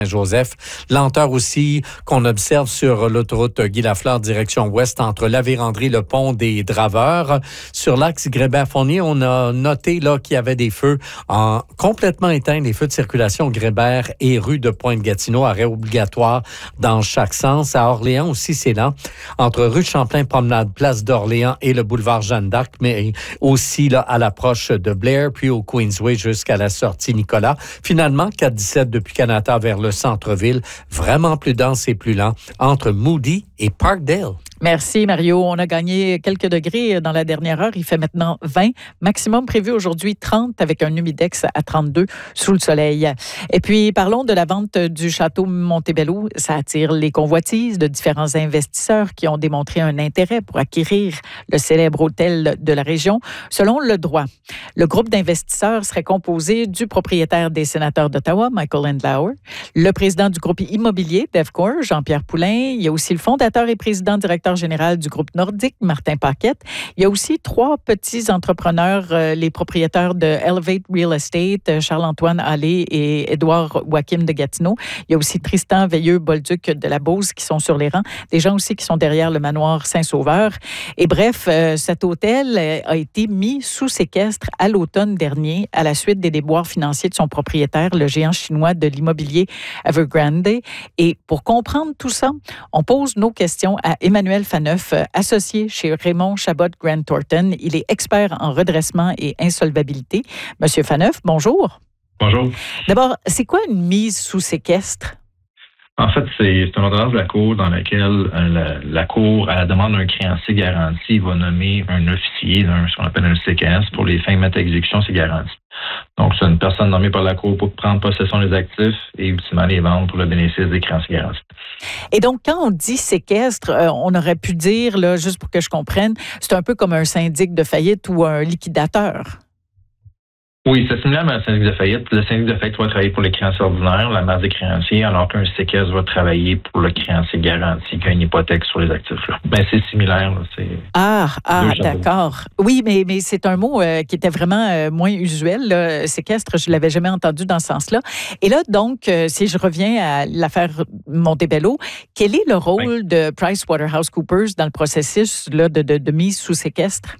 Joseph. Lenteur aussi qu'on observe sur l'autoroute Guy-Lafleur, direction ouest, entre la Vérandrie et le pont des Draveurs. Sur l'axe Grébert-Fournier, on a noté là qu'il y avait des feux complètement éteints, les feux de circulation Grébert et rue de Pointe-Gatineau, arrêt obligatoire dans chaque sens. À Orléans aussi, c'est lent, entre rue Champlain, promenade, place d'Orléans et le boulevard Jeanne d'Arc, mais aussi là à l'approche de Blair, puis au Queensway jusqu'à la sortie Nicolas. Finalement, 417 depuis Canada vers le centre-ville, vraiment plus dense et plus lent entre Moody et Parkdale. Merci, Mario. On a gagné quelques degrés dans la dernière heure. Il fait maintenant 20. Maximum prévu aujourd'hui 30 avec un humidex à 32 sous le soleil. Et puis, parlons de la vente du château Montebello. Ça attire les convoitises de différents investisseurs qui ont démontré un intérêt pour acquérir le célèbre hôtel de la région. Selon le droit, le groupe d'investisseurs serait composé du propriétaire des sénateurs d'Ottawa, Michael Andlauer, le président du groupe immobilier Devcor, Jean-Pierre Poulain. Il y a aussi le fondateur et président directeur général du groupe nordique, Martin Paquette. Il y a aussi 3 petits entrepreneurs, les propriétaires de Elevate Real Estate, Charles-Antoine Allé et Édouard Joachim de Gatineau. Il y a aussi Tristan Veilleux-Bolduc de la Beauce qui sont sur les rangs. Des gens aussi qui sont derrière le manoir Saint-Sauveur. Et bref, cet hôtel a été mis sous séquestre à l'automne dernier à la suite des déboires financiers de son propriétaire, le géant chinois de l'immobilier Evergrande. Et pour comprendre tout ça, on pose nos questions à Emmanuel Faneuf, associé chez Raymond Chabot Grant Thornton. Il est expert en redressement et insolvabilité. Monsieur Faneuf, bonjour. Bonjour. D'abord, c'est quoi une mise sous séquestre? En fait, c'est une ordonnance de la Cour dans laquelle la Cour, à la demande d'un créancier garanti, va nommer un officier ce qu'on appelle un séquestre pour les fins de mettre à exécution ses garanties. Donc, c'est une personne nommée par la Cour pour prendre possession des actifs et ultimement les vendre pour le bénéfice des créanciers garantis. Et donc, quand on dit séquestre, on aurait pu dire, là, juste pour que je comprenne, c'est un peu comme un syndic de faillite ou un liquidateur. Oui, c'est similaire à un syndic de faillite. Le syndic de faillite va travailler pour les créanciers ordinaires, la masse des créanciers, alors qu'un séquestre va travailler pour le créancier garanti qui a une hypothèque sur les actifs. Mais c'est similaire. Là, d'accord. Oui, mais c'est un mot qui était vraiment moins usuel. Là. Séquestre, je ne l'avais jamais entendu dans ce sens-là. Et là, donc, si je reviens à l'affaire Montebello, quel est le rôle de PricewaterhouseCoopers dans le processus là, de mise sous séquestre?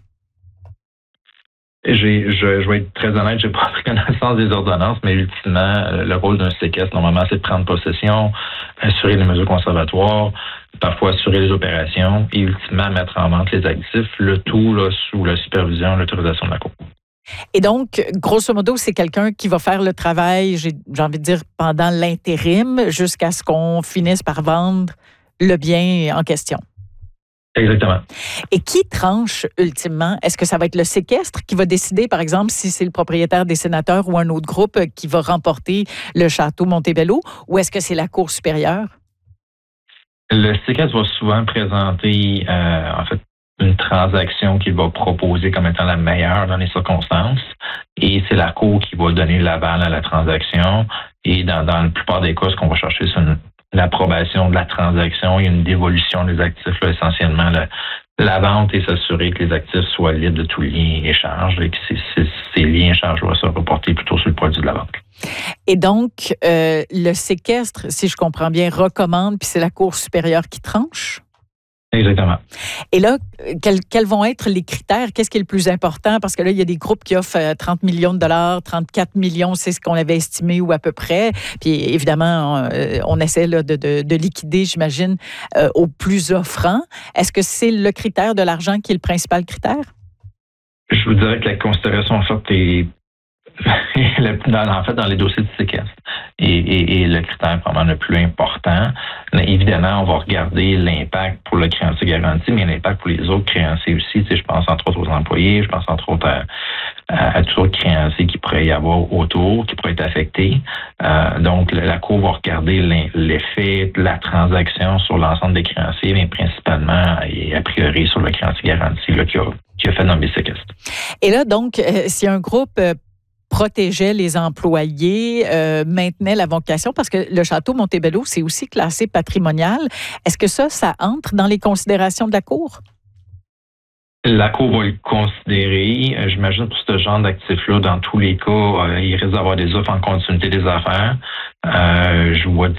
Je vais être très honnête, j'ai pas pris connaissance des ordonnances, mais ultimement, le rôle d'un séquestre, normalement, c'est de prendre possession, assurer les mesures conservatoires, parfois assurer les opérations et ultimement mettre en vente les actifs, le tout là, sous la supervision et l'autorisation de la Cour. Et donc, grosso modo, c'est quelqu'un qui va faire le travail, j'ai envie de dire, pendant l'intérim, jusqu'à ce qu'on finisse par vendre le bien en question. Exactement. Et qui tranche ultimement? Est-ce que ça va être le séquestre qui va décider, par exemple, si c'est le propriétaire des sénateurs ou un autre groupe qui va remporter le château Montebello, ou est-ce que c'est la Cour supérieure? Le séquestre va souvent présenter, une transaction qu'il va proposer comme étant la meilleure dans les circonstances. Et c'est la Cour qui va donner l'aval à la transaction. Et dans la plupart des cas, ce qu'on va chercher, c'est l'approbation de la transaction et une dévolution des actifs, là, essentiellement la vente et s'assurer que les actifs soient libres de tout lien et charges et que ces liens et charges doivent se reporter plutôt sur le produit de la vente. Et donc, le séquestre, si je comprends bien, recommande, puis c'est la Cour supérieure qui tranche? Exactement. Et là, quels vont être les critères? Qu'est-ce qui est le plus important? Parce que là, il y a des groupes qui offrent 30 millions de dollars, 34 millions, c'est ce qu'on avait estimé ou à peu près. Puis évidemment, on essaie là, de liquider, j'imagine, au plus offrant. Est-ce que c'est le critère de l'argent qui est le principal critère? Je vous dirais que la considération, en fait, est dans les dossiers de séquestre. Et le critère vraiment le plus important, mais évidemment, on va regarder l'impact pour le créancier garanti, mais l'impact pour les autres créanciers aussi. Tu sais, je pense entre autres aux employés, je pense entre autres à tous autres créanciers qui pourraient y avoir autour, qui pourraient être affectés. Donc, la Cour va regarder l'effet de la transaction sur l'ensemble des créanciers, mais principalement et a priori sur le créancier garanti là, qui a fait nommer séquestre. Et là, donc, si un groupe protégeait les employés, maintenait la vocation, parce que le château Montebello, c'est aussi classé patrimonial. Est-ce que ça entre dans les considérations de la Cour? La Cour va le considérer. J'imagine pour ce genre d'actifs-là, dans tous les cas, il risque d'avoir des offres en continuité des affaires. Je vois